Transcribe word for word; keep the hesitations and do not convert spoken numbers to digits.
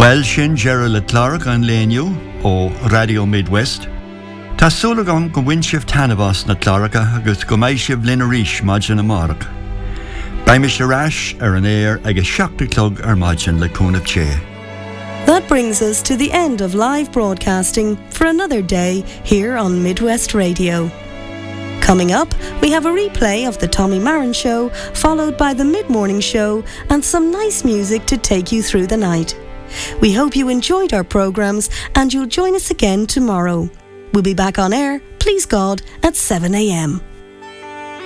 Well, sin Gerald le Clark an léniu ó Radio Midwest. Tá súlagan go bhain sibh tanabas na Clarka agus go mbeidh sibh linn arís maidin amárach. Baim is arás ar an air agus seachta clog ar maidin le cúnamh ché. That brings us to the end of live broadcasting for another day here on Midwest Radio. Coming up, we have a replay of the Tommy Marin Show, followed by the Mid-Morning Show and some nice music to take you through the night. We hope you enjoyed our programmes and you'll join us again tomorrow. We'll be back on air, please God, at seven a m.